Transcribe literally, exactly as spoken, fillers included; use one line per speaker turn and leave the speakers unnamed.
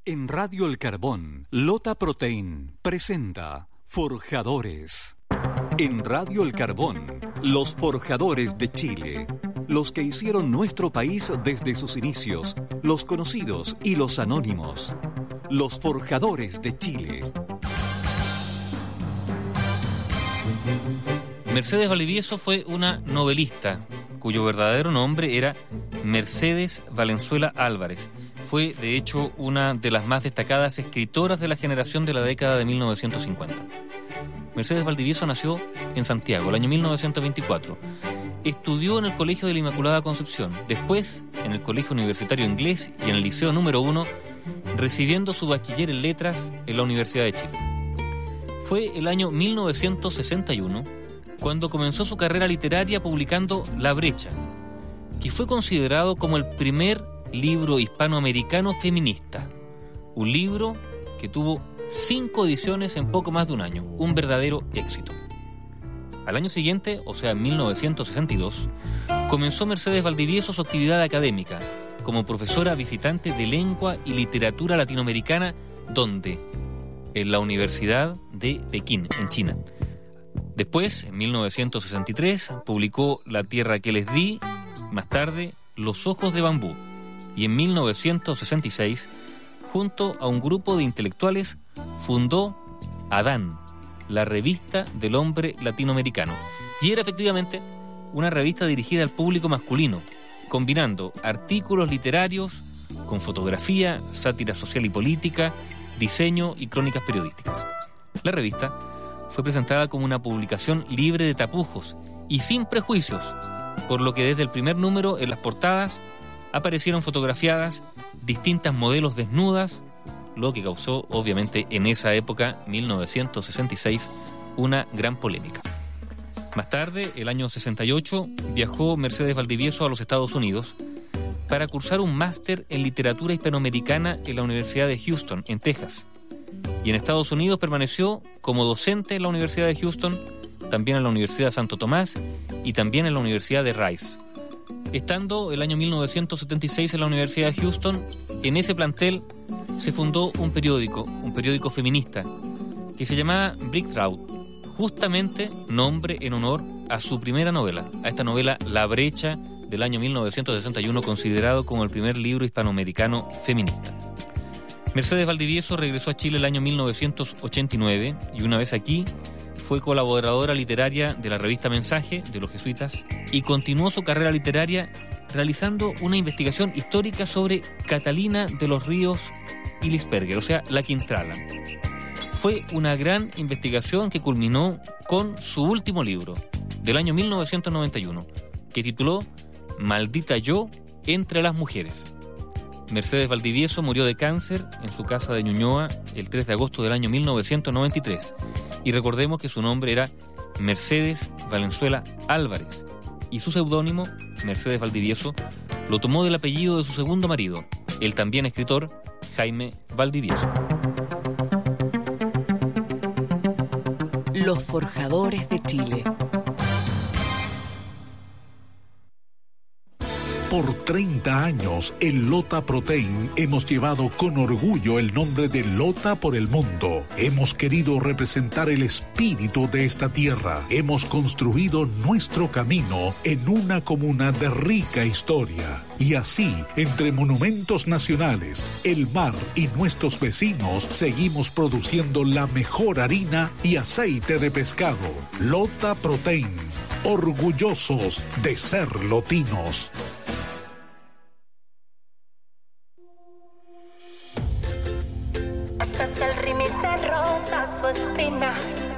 En Radio El Carbón, Lota Protein presenta Forjadores. En Radio El Carbón, los forjadores de Chile. Los que hicieron nuestro país desde sus inicios, los conocidos y los anónimos. Los forjadores de Chile.
Mercedes Valdivieso fue una novelista cuyo verdadero nombre era Mercedes Valenzuela Álvarez. Fue, de hecho, una de las más destacadas escritoras de la generación de la década de mil novecientos cincuenta. Mercedes Valdivieso nació en Santiago, el año mil novecientos veinticuatro. Estudió en el Colegio de la Inmaculada Concepción, después en el Colegio Universitario Inglés y en el Liceo número uno, recibiendo su bachiller en Letras en la Universidad de Chile. Fue el año mil novecientos sesenta y uno cuando comenzó su carrera literaria publicando La Brecha, que fue considerado como el primer libro hispanoamericano feminista. Un libro que tuvo cinco ediciones en poco más de un año, un verdadero éxito. Al año siguiente, o sea en mil novecientos sesenta y dos, comenzó Mercedes Valdivieso su actividad académica como profesora visitante de lengua y literatura latinoamericana, donde en la Universidad de Pekín, en China. Después, en mil novecientos sesenta y tres, publicó La tierra que les di, más tarde Los ojos de bambú, y en mil novecientos sesenta y seis, junto a un grupo de intelectuales, fundó Adán, la revista del hombre latinoamericano. Y era efectivamente una revista dirigida al público masculino, combinando artículos literarios con fotografía, sátira social y política, diseño y crónicas periodísticas. La revista fue presentada como una publicación libre de tapujos y sin prejuicios, por lo que desde el primer número en las portadas aparecieron fotografiadas distintas modelos desnudas, lo que causó, obviamente, en esa época, mil novecientos sesenta y seis, una gran polémica. Más tarde, el año sesenta y ocho, viajó Mercedes Valdivieso a los Estados Unidos para cursar un máster en literatura hispanoamericana en la Universidad de Houston, en Texas. Y en Estados Unidos permaneció como docente en la Universidad de Houston, también en la Universidad de Santo Tomás y también en la Universidad de Rice. Estando el año mil novecientos setenta y seis en la Universidad de Houston, en ese plantel se fundó un periódico, un periódico feminista, que se llamaba Brick Trout, justamente nombre en honor a su primera novela, a esta novela La Brecha del año mil novecientos sesenta y uno, considerado como el primer libro hispanoamericano feminista. Mercedes Valdivieso regresó a Chile el año mil novecientos ochenta y nueve y una vez aquí fue colaboradora literaria de la revista Mensaje de los jesuitas y continuó su carrera literaria realizando una investigación histórica sobre Catalina de los Ríos y Lisperger, o sea, la Quintrala. Fue una gran investigación que culminó con su último libro, del año mil novecientos noventa y uno, que tituló Maldita yo entre las mujeres. Mercedes Valdivieso murió de cáncer en su casa de Ñuñoa el tres de agosto del año mil novecientos noventa y tres. Y recordemos que su nombre era Mercedes Valenzuela Álvarez y su seudónimo, Mercedes Valdivieso, lo tomó del apellido de su segundo marido, el también escritor Jaime Valdivieso.
Los forjadores de Chile.
Por treinta años, en Lota Protein hemos llevado con orgullo el nombre de Lota por el mundo. Hemos querido representar el espíritu de esta tierra. Hemos construido nuestro camino en una comuna de rica historia. Y así, entre monumentos nacionales, el mar y nuestros vecinos, seguimos produciendo la mejor harina y aceite de pescado. Lota Protein, orgullosos de ser lotinos.
Hasta el rímel se rota su espina,